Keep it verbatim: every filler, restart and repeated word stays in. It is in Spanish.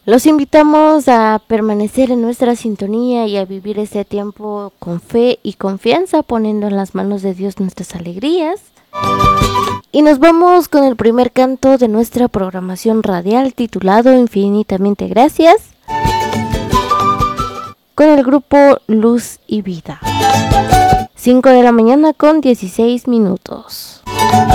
Los invitamos a permanecer en nuestra sintonía y a vivir este tiempo con fe y confianza, poniendo en las manos de Dios nuestras alegrías. Y nos vamos con el primer canto de nuestra programación radial titulado Infinitamente Gracias, con el grupo Luz y Vida. cinco de la mañana con dieciséis minutos.